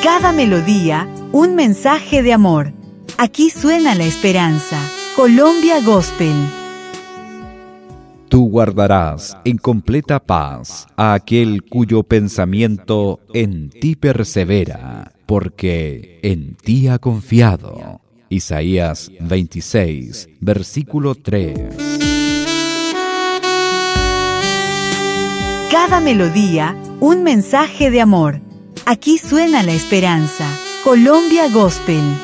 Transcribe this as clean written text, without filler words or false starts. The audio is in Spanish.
Cada melodía, un mensaje de amor. Aquí suena la esperanza. Colombia Gospel. Tú guardarás en completa paz a aquel cuyo pensamiento en ti persevera, porque en ti ha confiado. Isaías 26, versículo 3. Cada melodía, un mensaje de amor. Aquí suena la esperanza. Colombia Gospel.